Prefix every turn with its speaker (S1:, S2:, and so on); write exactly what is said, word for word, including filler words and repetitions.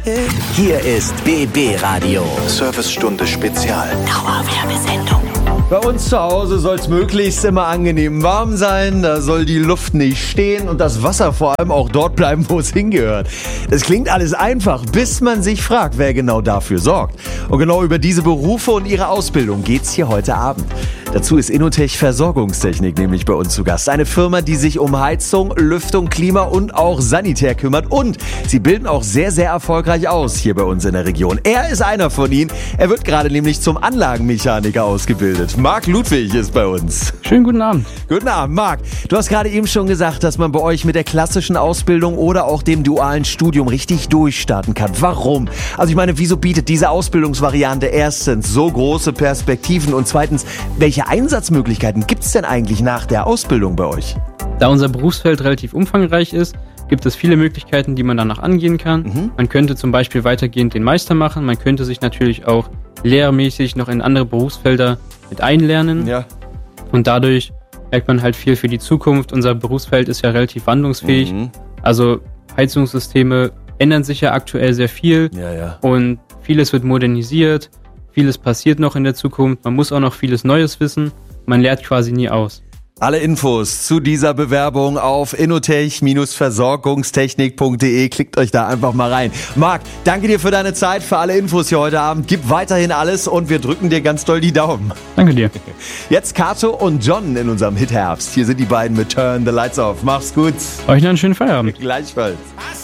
S1: Hier ist B B Radio.
S2: Servicestunde Spezial.
S3: Dauerwerbesendung.
S4: Bei uns zu Hause soll es möglichst immer angenehm warm sein, da soll die Luft nicht stehen und das Wasser vor allem auch dort bleiben, wo es hingehört. Das klingt alles einfach, bis man sich fragt, wer genau dafür sorgt. Und genau über diese Berufe und ihre Ausbildung geht's hier heute Abend. Dazu ist Innotech Versorgungstechnik nämlich bei uns zu Gast. Eine Firma, die sich um Heizung, Lüftung, Klima und auch Sanitär kümmert. Und sie bilden auch sehr, sehr erfolgreich aus hier bei uns in der Region. Er ist einer von ihnen. Er wird gerade nämlich zum Anlagenmechaniker ausgebildet. Marc Ludwig ist bei uns.
S5: Schönen guten Abend.
S4: Guten Abend, Marc. Du hast gerade eben schon gesagt, dass man bei euch mit der klassischen Ausbildung oder auch dem dualen Studium richtig durchstarten kann. Warum? Also ich meine, wieso bietet diese Ausbildungsvariante erstens so große Perspektiven und zweitens, welche Einsatzmöglichkeiten gibt es denn eigentlich nach der Ausbildung bei euch?
S5: Da unser Berufsfeld relativ umfangreich ist, gibt es viele Möglichkeiten, die man danach angehen kann. Mhm. Man könnte zum Beispiel weitergehend den Meister machen. Man könnte sich natürlich auch lehrermäßig noch in andere Berufsfelder mit einlernen.
S4: Ja.
S5: Und dadurch merkt man halt viel für die Zukunft. Unser Berufsfeld ist ja relativ wandlungsfähig. Mhm. Also Heizungssysteme ändern sich ja aktuell sehr viel.
S4: Ja, ja.
S5: Und vieles wird modernisiert. Vieles passiert noch in der Zukunft. Man muss auch noch vieles Neues wissen. Man lernt quasi nie aus.
S4: Alle Infos zu dieser Bewerbung auf innotech Versorgungstechnik punkt de. Klickt euch da einfach mal rein. Marc, danke dir für deine Zeit, für alle Infos hier heute Abend. Gib weiterhin alles und wir drücken dir ganz doll die Daumen.
S5: Danke dir.
S4: Jetzt Kato und John in unserem Hit Herbst. Hier sind die beiden mit Turn the Lights Off. Mach's gut.
S5: Euch noch einen schönen Feierabend.
S4: Gleichfalls.